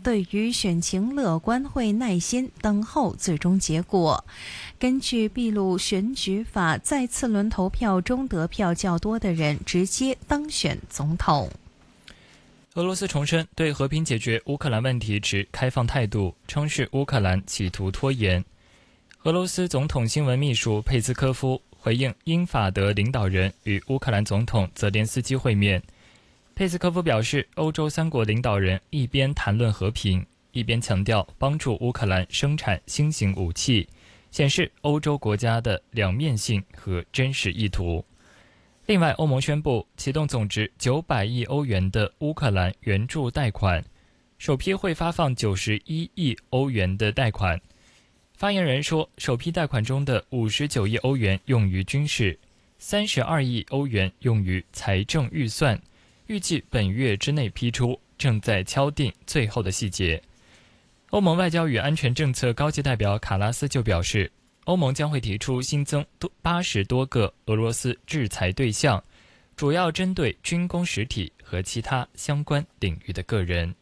对于选情乐观，会耐心等候最终结果。根据秘鲁选举法，在次轮投票中得票较多的人直接当选总统。 俄罗斯重申对和平解决乌克兰问题持开放态度，称是乌克兰企图拖延。俄罗斯总统新闻秘书佩斯科夫回应英法德领导人与乌克兰总统泽连斯基会面。佩斯科夫表示，欧洲3国领导人一边谈论和平，一边强调帮助乌克兰生产新型武器，显示欧洲国家的两面性和真实意图。另外，欧盟宣布启动总值900亿欧元的乌克兰援助贷款，首批会发放91亿欧元的贷款。发言人说，首批贷款中的59亿欧元用于军事，32亿欧元用于财政预算，预计本月之内批出，正在敲定最后的细节。欧盟外交与安全政策高级代表卡拉斯就表示，欧盟将会提出新增80多个俄罗斯制裁对象，主要针对军工实体和其他相关领域的个人。